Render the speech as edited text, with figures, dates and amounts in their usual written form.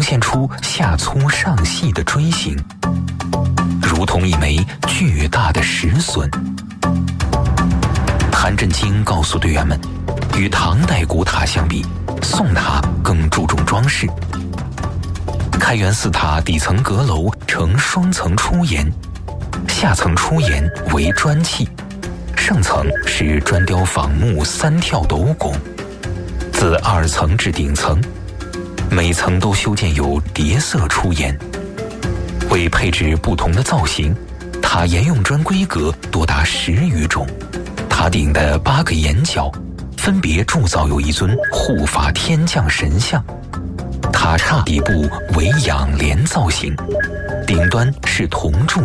现出下粗上细的锥形，如同一枚巨大的石笋。韩振清告诉队员们，与唐代古塔相比，宋塔更注重装饰。开元寺塔底层阁楼呈双层出檐，下层出檐为砖砌，上层是砖雕仿木3跳斗拱，自2层至顶层，每层都修建有叠色出檐。为配置不同的造型，塔沿用砖规格多达10余种。塔顶的8个檐角分别铸造有一尊护法天降神像，塔刹底部为仰莲造型，顶端是铜柱